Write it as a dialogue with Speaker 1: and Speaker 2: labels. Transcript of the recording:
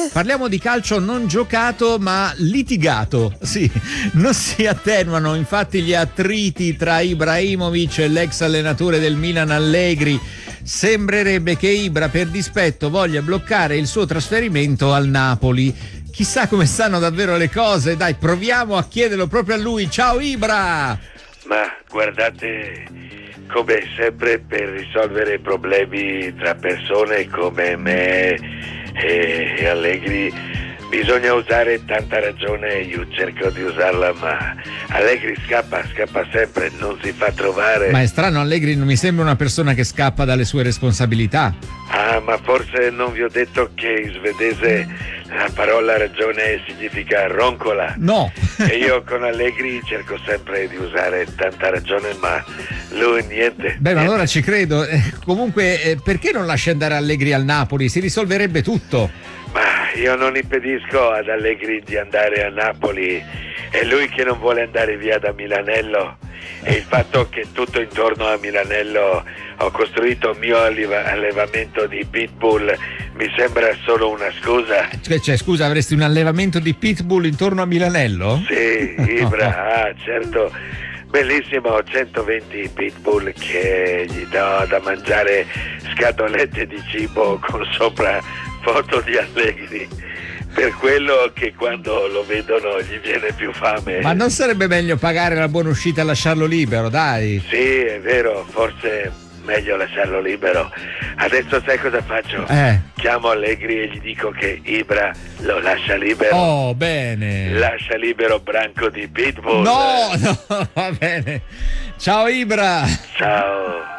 Speaker 1: Parliamo di calcio non giocato ma litigato. Sì, non si attenuano infatti gli attriti tra Ibrahimovic e l'ex allenatore del Milan Allegri. Sembrerebbe che Ibra per dispetto voglia bloccare il suo trasferimento al Napoli. Chissà come stanno davvero le cose. Dai, proviamo a chiederlo proprio a lui. Ciao Ibra!
Speaker 2: Ma guardate, come sempre per risolvere problemi tra persone come me e Allegri bisogna usare tanta ragione. Io cerco di usarla, ma Allegri scappa sempre, non si fa trovare.
Speaker 1: Ma è strano, Allegri non mi sembra una persona che scappa dalle sue responsabilità.
Speaker 2: Ah, ma forse non vi ho detto che in svedese la parola ragione significa roncola.
Speaker 1: No.
Speaker 2: E io con Allegri cerco sempre di usare tanta ragione, ma lui niente.
Speaker 1: Beh, ma allora ci credo. Comunque, perché non lasci andare Allegri al Napoli? Si risolverebbe tutto.
Speaker 2: Ma io non impedisco ad Allegri di andare a Napoli, è lui che non vuole andare via da Milanello, e il fatto che tutto intorno a Milanello ho costruito il mio allevamento di pitbull mi sembra solo una scusa.
Speaker 1: Cioè, scusa, avresti un allevamento di pitbull intorno a Milanello?
Speaker 2: Sì, Ibra, certo, bellissimo, 120 pitbull che gli do da mangiare scatolette di cibo con sopra foto di Allegri, per quello che quando lo vedono gli viene più fame.
Speaker 1: Ma non sarebbe meglio pagare la buona uscita e lasciarlo libero, dai?
Speaker 2: Sì, è vero, forse meglio lasciarlo libero. Adesso sai cosa faccio? Chiamo Allegri e gli dico che Ibra lo lascia libero.
Speaker 1: Oh, bene.
Speaker 2: Lascia libero Branco di pitbull.
Speaker 1: No, va bene. Ciao Ibra.
Speaker 2: Ciao.